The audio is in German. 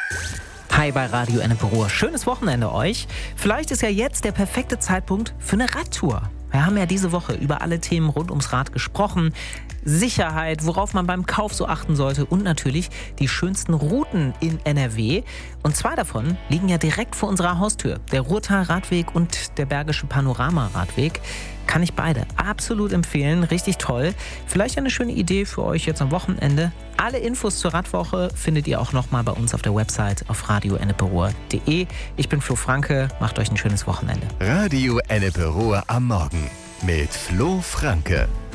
Hi bei Radio Ennepe-Ruhr. Schönes Wochenende euch. Vielleicht ist ja jetzt der perfekte Zeitpunkt für eine Radtour. Wir haben ja diese Woche über alle Themen rund ums Rad gesprochen. Sicherheit, worauf man beim Kauf so achten sollte und natürlich die schönsten Routen in NRW. Und zwei davon liegen ja direkt vor unserer Haustür. Der Ruhrtal-Radweg und der Bergische Panorama-Radweg. Kann ich beide absolut empfehlen. Richtig toll. Vielleicht eine schöne Idee für euch jetzt am Wochenende. Alle Infos zur Radwoche findet ihr auch nochmal bei uns auf der Website auf radioennepe-ruhr.de. Ich bin Flo Franke. Macht euch ein schönes Wochenende. Radio Ennepe-Ruhr am Morgen mit Flo Franke.